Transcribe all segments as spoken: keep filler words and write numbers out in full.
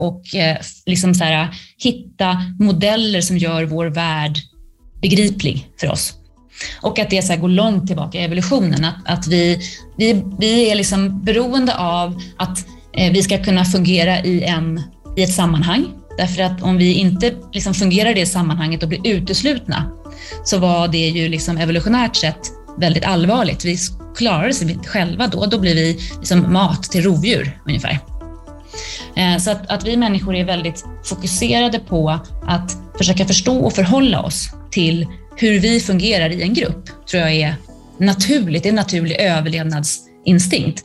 och eh, liksom så här, hitta modeller som gör vår värld begriplig för oss. Och att det så här går långt tillbaka i evolutionen. Att, att vi, vi, vi är liksom beroende av att eh, vi ska kunna fungera i, en, i ett sammanhang. Därför att om vi inte liksom fungerar i det sammanhanget och blir uteslutna, så var det ju liksom evolutionärt sett väldigt allvarligt. Vi klarar oss inte själva då. Då blir vi liksom mat till rovdjur ungefär. Eh, så att, att vi människor är väldigt fokuserade på att försöka förstå och förhålla oss till hur vi fungerar i en grupp, tror jag är naturligt. Det är en naturlig överlevnadsinstinkt.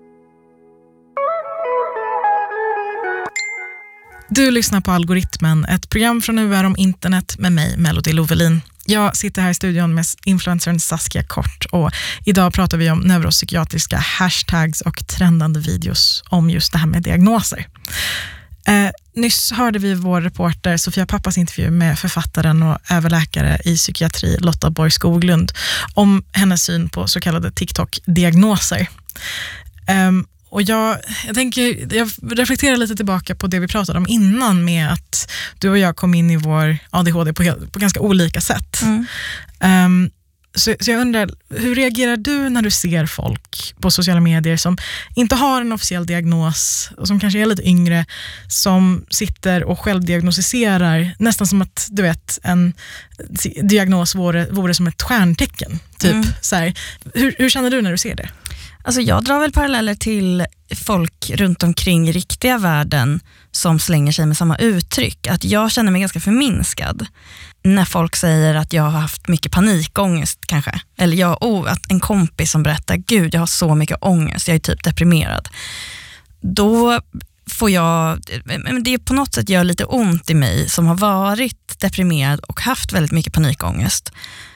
Du lyssnar på Algoritmen, ett program från U R om internet med mig, Melody Lovelin. Jag sitter här i studion med influencern Saskia Kort och idag pratar vi om neuropsykiatriska hashtags och trendande videos om just det här med diagnoser. Eh, nyss hörde vi vår reporter Sofia Pappas intervju med författaren och överläkare i psykiatri Lotta Borg Skoglund om hennes syn på så kallade TikTok-diagnoser. Eh, och jag, jag, tänker, jag reflekterar lite tillbaka på det vi pratade om innan med att du och jag kom in i vår A D H D på, på ganska olika sätt. Mm. Um, Så, så jag undrar, hur reagerar du när du ser folk på sociala medier som inte har en officiell diagnos och som kanske är lite yngre, som sitter och självdiagnostiserar nästan som att, du vet, en diagnos vore, vore som ett stjärntecken typ. Mm. Så här. Hur, hur känner du när du ser det? Alltså jag drar väl paralleller till folk runt omkring i riktiga världen som slänger sig med samma uttryck. Att jag känner mig ganska förminskad när folk säger att jag har haft mycket panikångest kanske. Eller jag, oh, att en kompis som berättar, gud jag har så mycket ångest, jag är typ deprimerad. Då får jag, det på något sätt gör lite ont i mig som har varit deprimerad och haft väldigt mycket panikångest.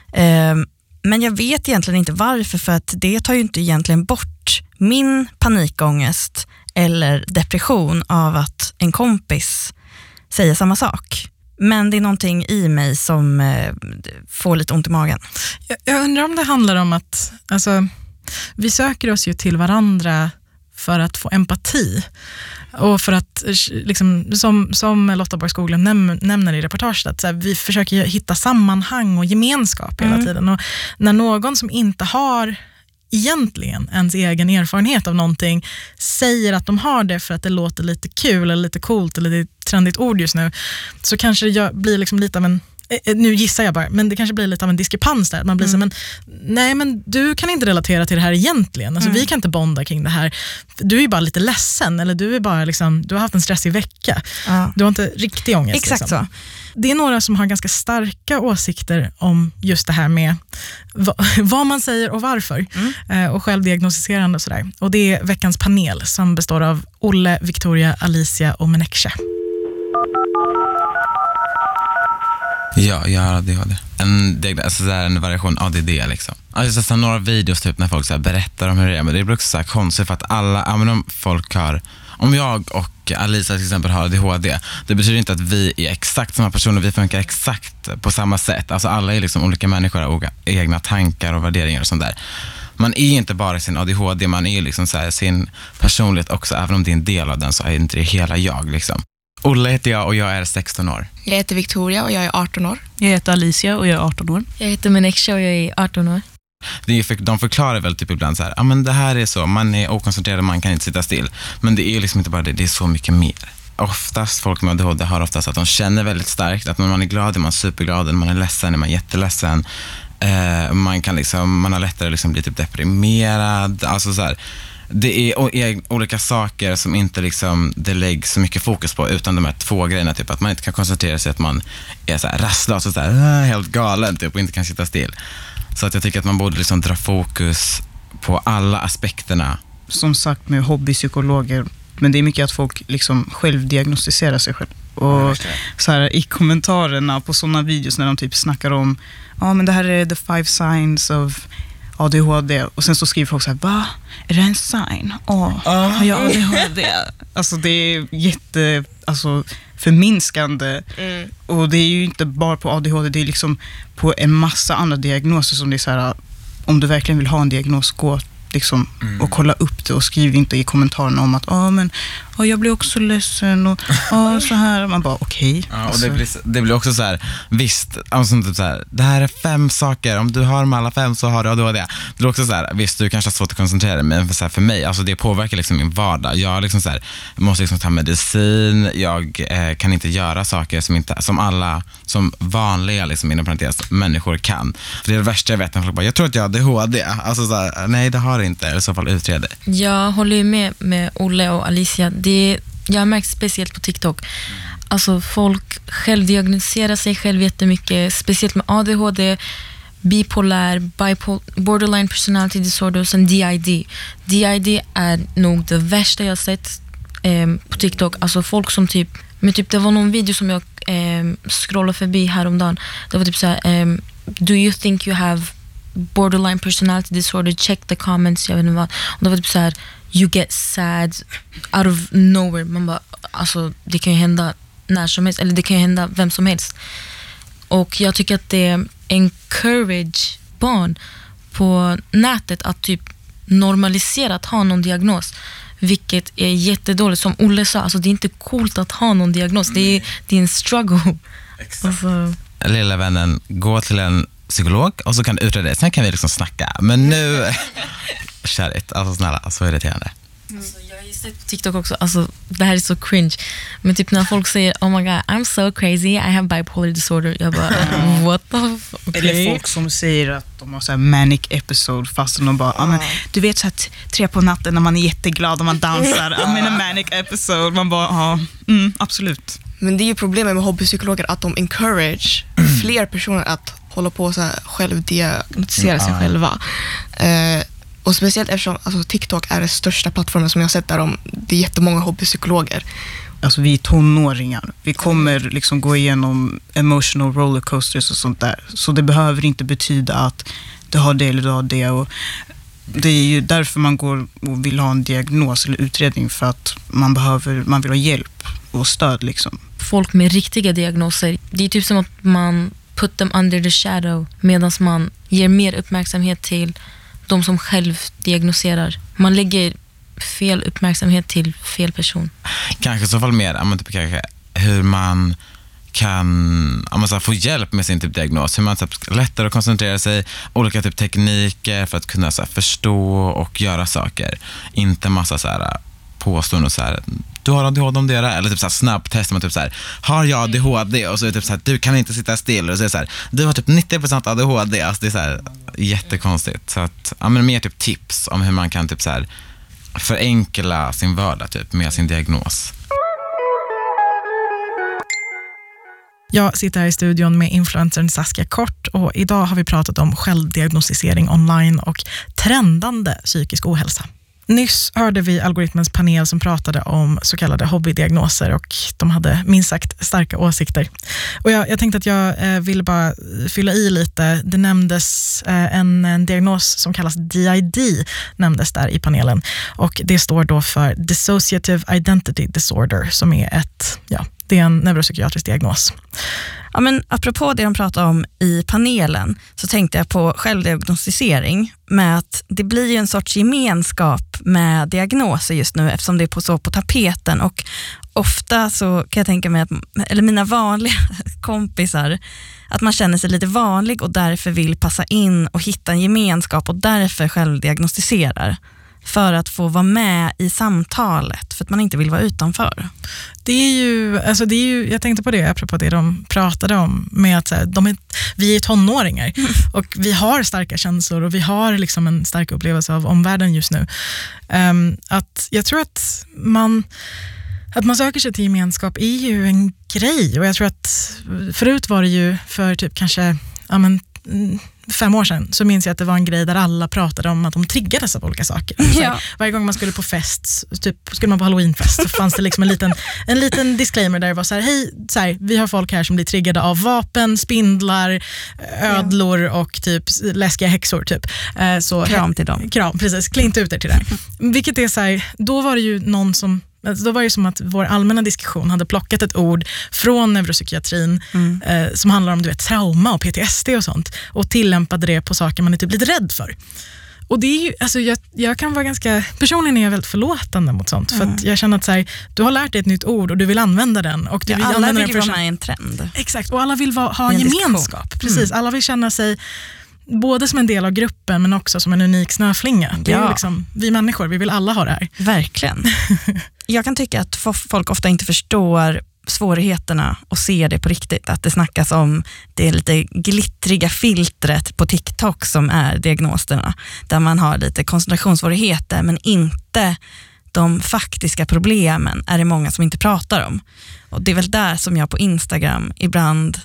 Men jag vet egentligen inte varför, för att det tar ju inte egentligen bort min panikångest eller depression av att en kompis säger samma sak. Men det är någonting i mig som eh, får lite ont i magen. Jag, jag undrar om det handlar om att alltså, vi söker oss ju till varandra för att få empati. Och för att, liksom, som, som Lotta Borg Skoglund näm- nämner i reportaget, att så här, vi försöker hitta sammanhang och gemenskap hela mm. tiden. Och när någon som inte har egentligen ens egen erfarenhet av någonting säger att de har det för att det låter lite kul eller lite coolt eller det är ett trendigt ord just nu, så kanske det blir liksom lite av en, nu gissar jag bara, men det kanske blir lite av en diskrepans där. Man blir mm. som en, nej men du kan inte relatera till det här egentligen. Alltså mm. vi kan inte bonda kring det här. Du är ju bara lite ledsen, eller du är bara liksom, du har haft en stressig vecka. Ja. Du har inte riktig ångest. Exakt liksom. så. Det är några som har ganska starka åsikter om just det här med va, vad man säger och varför. Mm. Eh, och självdiagnostiserande och sådär. Och det är veckans panel som består av Olle, Victoria, Alicia och Menekche. Ja, jag har A D H D. En, alltså så här, en variation A D D liksom. Alltså så här, några videos typ när folk så här, berättar om hur det är. Men det blir också så här konstigt för att alla, ja, men om folk har, om jag och Alicia till exempel har A D H D, det betyder inte att vi är exakt samma personer, vi funkar exakt på samma sätt. Alltså alla är liksom olika människor och egna tankar och värderingar och sånt där. Man är inte bara sin A D H D, man är liksom så här, sin personlighet också, även om det är en del av den så är inte det hela jag liksom. Olle heter jag och jag är sexton år. Jag heter Victoria och jag är arton år. Jag heter Alicia och jag är arton år. Jag heter Menekche och jag är arton år. Det är, de förklarar väl typ ibland så här, ja men det här är så, man är okoncentrerad, man kan inte sitta still. Men det är liksom inte bara det, det är så mycket mer. Oftast folk med A D H D har oftast att de känner väldigt starkt, att när man är glad är man superglad, när man är ledsen är man jätteledsen. Eh, man kan liksom, man har lättare liksom bli typ deprimerad, alltså så här. Det är, är olika saker som inte liksom det läggs så mycket fokus på, utan de här två grejerna, typ att man inte kan koncentrera sig, att man är så här rastlös och så här, helt galen typ, och inte kan sitta still. Så att jag tycker att man borde liksom dra fokus på alla aspekterna. Som sagt med hobbypsykologer, men det är mycket att folk liksom självdiagnostiserar sig själv. Och så här, i kommentarerna på sådana videos när de typ snackar om, ja ah, men det här är the five signs of A D H D, och sen så skriver folk så här, va? Är det en sign? Åh, oh, har jag A D H D? Alltså det är jätte, alltså förminskande. Mm. Och det är ju inte bara på A D H D, det är liksom på en massa andra diagnoser som det är så här, om du verkligen vill ha en diagnos, gå liksom, Mm. och kolla upp det och skriv inte i kommentarerna om att ah, men, ah, jag blir också ledsen och ah, så här. Man bara okej. Okay. Ja, och det, blir, det blir också så här, visst, alltså, typ så här, det här är fem saker, om du har de alla fem så har du A D H D. Det blir också så här, visst, du kanske har svårt att koncentrera dig, men för, så här, för mig, alltså det påverkar liksom min vardag. Jag liksom så här, måste liksom ta medicin, jag eh, kan inte göra saker som, inte, som alla, som vanliga liksom, inom parentes, människor kan. För det är det värsta jag vet när folk bara, jag tror att jag har A D H D. Alltså så här, nej det har det inte, eller i så fall utreda det. Jag håller ju med med Olle och Alicia. Det, jag har märkt speciellt på TikTok. Alltså folk självdiagnostiserar sig själv jättemycket, speciellt med A D H D, bipolär, bipol- borderline personality disorder och sen D I D. D I D är nog det värsta jag har sett eh, på TikTok. Alltså folk som typ, men typ det var någon video som jag eh, scrollade förbi häromdagen. Det var typ så här, eh, do you think you have borderline personality disorder? Check the comments, jag vet inte vad. Och det var typ så här, you get sad out of nowhere. Man bara, alltså det kan ju hända när som helst, eller det kan ju hända vem som helst. Och jag tycker att det encourage barn på nätet att typ normalisera att ha någon diagnos, vilket är jättedåligt. Som Olle sa, alltså det är inte coolt att ha någon diagnos. Det är, det är en struggle. Alltså. Lilla vännen, gå till en psykolog och så kan du utreda det. Sen kan vi liksom snacka. Men nu, kärligt, alltså snälla, så irriterande. Alltså, jag har ju sett på TikTok också, alltså det här är så cringe, men typ när folk säger oh my god, I'm so crazy, I have bipolar disorder, jag bara what the f- okay. Eller folk som säger att de har så här manic episode fast de bara, ah, men, du vet så att tre på natten när man är jätteglad och man dansar, I'm in a manic episode. Man bara, ja, mm, absolut. Men det är ju problemet med hobbypsykologer att de encourage fler personer att hålla på och så här självdiagnostisera sig Mm, själva. Eh, och speciellt eftersom alltså, TikTok är den största plattformen som jag har sett där de, det är jättemånga hobbypsykologer. Alltså vi är tonåringar. Vi kommer liksom gå igenom emotional rollercoasters och sånt där. Så det behöver inte betyda att du har det eller du har det. Och det är ju därför man går och vill ha en diagnos eller utredning, för att man behöver, man vill ha hjälp och stöd liksom. Folk med riktiga diagnoser, det är typ som att man put them under the shadow, medan man ger mer uppmärksamhet till de som själv diagnoserar. Man lägger fel uppmärksamhet till fel person. Kanske i så fall mer, men typ, kanske, hur man kan ja, så här, få hjälp med sin typ diagnos. Hur man så här, lättare att koncentrera sig, olika typ tekniker för att kunna så här, förstå och göra saker. Inte massa så här påståenden så här, du har A D H D om det, eller typ så här snabbtest man typ så här, har jag A D H D? Och så är det typ så här, du kan inte sitta still, och så är det så här, du har typ nittio procent A D H D. Alltså det är så här jättekonstigt. Så att ja, men mer typ tips om hur man kan typ så här förenkla sin vardag typ med sin diagnos. Jag sitter här i studion med influencern Saskia Kort, och idag har vi pratat om självdiagnostisering online och trendande psykisk ohälsa. Nyss hörde vi Algoritmens panel som pratade om så kallade hobbydiagnoser, och de hade minst sagt starka åsikter. Och jag, jag tänkte att jag eh, ville bara fylla i lite. Det nämndes eh, en, en diagnos som kallas D I D, nämndes där i panelen. Och det står då för Dissociative Identity Disorder, som är ett, ja, det är en neuropsykiatrisk diagnos. Ja, men apropå det de pratade om i panelen, så tänkte jag på självdiagnostisering, med att det blir ju en sorts gemenskap med diagnoser just nu, eftersom det är på, så på tapeten. Och ofta så kan jag tänka mig att, eller mina vanliga kompisar, att man känner sig lite vanlig och därför vill passa in och hitta en gemenskap, och därför självdiagnostiserar. För att få vara med i samtalet, för att man inte vill vara utanför. Det är ju, alltså det är ju, jag tänkte på det apropå det de pratade om, med att så här, de är, vi är tonåringar mm. och vi har starka känslor och vi har liksom en stark upplevelse av omvärlden just nu. Um, att jag tror att man att man söker sig till gemenskap är ju en grej, och jag tror att förut var det ju för typ kanske ja men fem år sedan, så minns jag att det var en grej där alla pratade om att de triggades av olika saker. Så här, varje gång man skulle på fest, typ skulle man på Halloweenfest, så fanns det liksom en liten, en liten disclaimer där det var så här, hej, så här, vi har folk här som blir triggade av vapen, spindlar, ödlor och typ läskiga häxor typ. Så, kram till dem. Kram, precis. Klä inte ut er till det. Vilket är så här, då var det ju någon som Då var det som att vår allmänna diskussion hade plockat ett ord från neuropsykiatrin mm. eh, som handlar om du vet, trauma och P T S D och sånt, och tillämpade det på saker man är typ lite rädd för. Och det är ju, alltså jag, jag kan vara ganska, personligen är jag väldigt förlåtande mot sånt. Mm. För att jag känner att så här, du har lärt dig ett nytt ord och du vill använda den. Och du ja, vill alla använda vill den för vara med i en trend. Exakt, och alla vill va, ha en gemenskap. Diskussion. Precis, mm. alla vill känna sig både som en del av gruppen men också som en unik snöflinga. Det är ja. liksom, vi människor, vi vill alla ha det här. Verkligen. Jag kan tycka att folk ofta inte förstår svårigheterna och ser det på riktigt. Att det snackas om det lite glittriga filtret på TikTok som är diagnoserna. Där man har lite koncentrationssvårigheter men inte de faktiska problemen är det många som inte pratar om. Och det är väl där som jag på Instagram ibland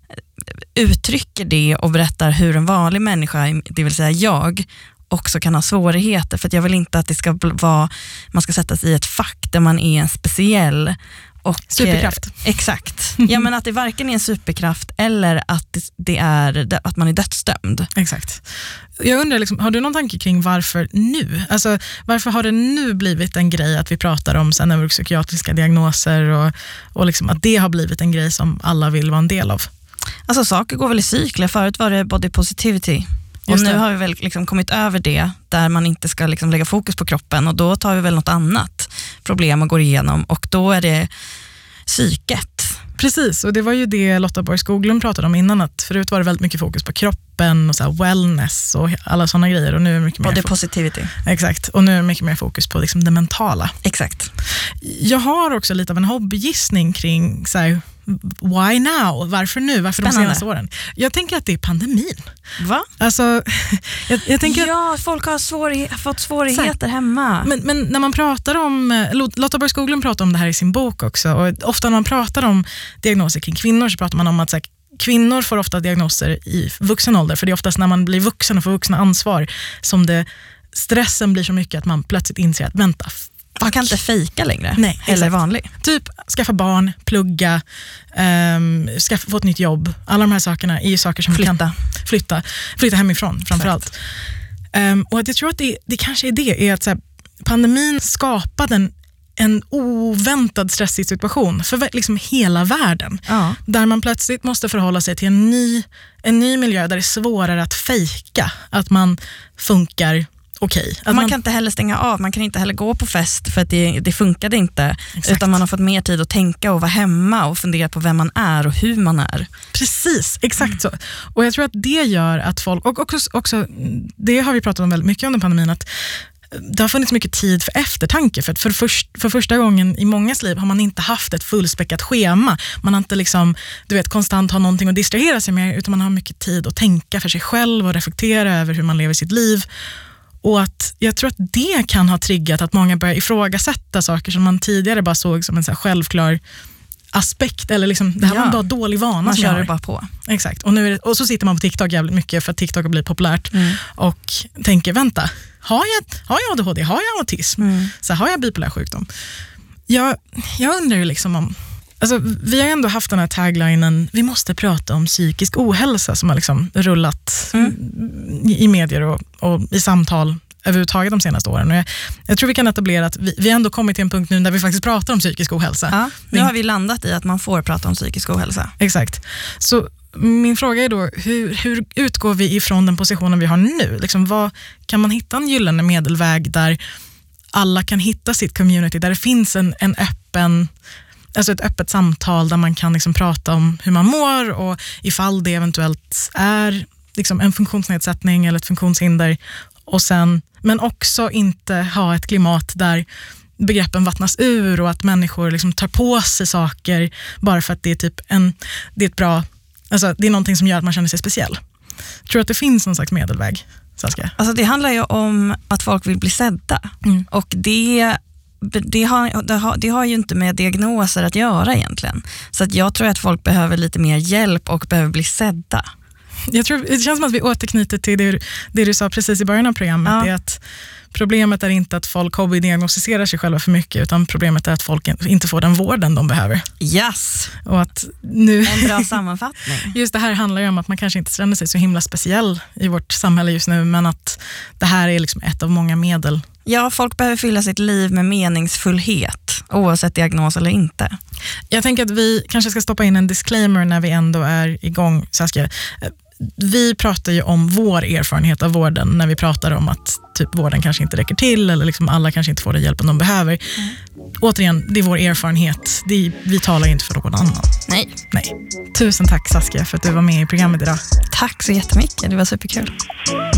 uttrycker det och berättar hur en vanlig människa, det vill säga jag, också kan ha svårigheter. För att jag vill inte att det ska vara, man ska sätta sig i ett fack där man är en speciell och, superkraft. Eh, exakt. Ja, men att det varken är en superkraft eller att det, det är att man är dödsdömd. Exakt. Jag undrar, liksom, har du någon tanke kring varför nu? Alltså, varför har det nu blivit en grej att vi pratar om så här, neuropsykiatriska diagnoser och, och liksom att det har blivit en grej som alla vill vara en del av? Alltså saker går väl i cykler. Förut var det body positivity. Och nu har vi väl liksom kommit över det där man inte ska liksom lägga fokus på kroppen och då tar vi väl något annat problem och går igenom och då är det psyket. Precis, och det var ju det Lotta Borg Skoglund pratade om innan, att förut var det väldigt mycket fokus på kroppen och så här wellness och alla sådana grejer och nu är det mycket mer body positivity. Exakt, och nu är det mycket mer fokus på liksom det mentala. Exakt. Jag har också lite av en hobbygissning kring så här, why now? Varför nu? Varför Spännande. De senaste åren? Jag tänker att det är pandemin. Va? Alltså, jag, jag tänker ja, att folk har svårighet, fått svårigheter exakt. Hemma. Men, men när man pratar om, Lotta Borg Skoglund pratar om det här i sin bok också, och ofta när man pratar om diagnoser kring kvinnor så pratar man om att så här, kvinnor får ofta diagnoser i vuxen ålder, för det är oftast när man blir vuxen och får vuxna ansvar som det, stressen blir så mycket att man plötsligt inser att vänta, man kan inte fejka längre. Nej, eller vanlig. Typ skaffa barn, plugga, um, skaffa, få ett nytt jobb. Alla de här sakerna är ju saker som flytta. kan flytta, flytta hemifrån framförallt. Um, och jag tror att det, det kanske är det, är att så här, pandemin skapade en, en oväntad stressig situation för liksom hela världen. Ja. Där man plötsligt måste förhålla sig till en ny, en ny miljö där det är svårare att fejka att man funkar okej. Man, man kan inte heller stänga av, man kan inte heller gå på fest för att det, det funkade inte. Exakt. Utan man har fått mer tid att tänka och vara hemma och fundera på vem man är och hur man är. Precis, exakt mm. så. Och jag tror att det gör att folk, och också, också det har vi pratat om väldigt mycket under pandemin, att det har funnits mycket tid för eftertanke. För, att för, först, för första gången i mångas liv har man inte haft ett fullspäckat schema. Man har inte liksom, du vet, konstant har någonting att distrahera sig med, utan man har mycket tid att tänka för sig själv och reflektera över hur man lever sitt liv. Och att jag tror att det kan ha triggat att många börjar ifrågasätta saker som man tidigare bara såg som en så här självklar aspekt, eller liksom, det här ja. var en bara dålig vana. Man kör bara på. Exakt, och, nu är det, och så sitter man på TikTok jävligt mycket för att TikTok har blivit populärt mm. och tänker, vänta, har jag, har jag A D H D, har jag autism, mm. så har jag bipolär sjukdom? Jag, jag undrar ju liksom om, alltså, vi har ändå haft den här taglinen, vi måste prata om psykisk ohälsa som har liksom rullat mm. i, i medier och, och i samtal överhuvudtaget de senaste åren. Och jag, jag tror vi kan etablera att vi, vi ändå kommit till en punkt nu där vi faktiskt pratar om psykisk ohälsa. Ja, nu har vi landat i att man får prata om psykisk ohälsa. Exakt. Så min fråga är då, hur, hur utgår vi ifrån den positionen vi har nu? Liksom, vad, kan man hitta en gyllene medelväg där alla kan hitta sitt community, där det finns en, en öppen, alltså ett öppet samtal där man kan liksom prata om hur man mår och ifall det eventuellt är liksom en funktionsnedsättning eller ett funktionshinder, och sen, men också inte ha ett klimat där begreppen vattnas ur och att människor liksom tar på sig saker bara för att det är typ en, det är ett bra, alltså det är någonting som gör att man känner sig speciell. Tror du att det finns någon slags medelväg, Saskia? Alltså det handlar ju om att folk vill bli sedda mm. och det Det har, det, har, det har ju inte med diagnoser att göra egentligen. Så att jag tror att folk behöver lite mer hjälp och behöver bli sedda. Jag tror, det känns som att vi återknyter till det, det du sa precis i början av programmet. Ja. Det är att problemet är inte att folk hobbydiagnostiserar sig själva för mycket, utan problemet är att folk inte får den vården de behöver. Yes! Och att nu, en bra sammanfattning. Just det här handlar ju om att man kanske inte känner sig så himla speciell i vårt samhälle just nu, men att det här är liksom ett av många medel. Ja, folk behöver fylla sitt liv med meningsfullhet, oavsett diagnos eller inte. Jag tänker att vi kanske ska stoppa in en disclaimer när vi ändå är igång, Saskia. vi pratar ju om vår erfarenhet av vården när vi pratar om att typ vården kanske inte räcker till eller liksom alla kanske inte får den hjälpen de behöver. Mm. Återigen, det är vår erfarenhet. Det är, vi talar inte för någon annan. Nej. Nej. Tusen tack Saskia för att du var med i programmet idag. Tack så jättemycket, det var superkul.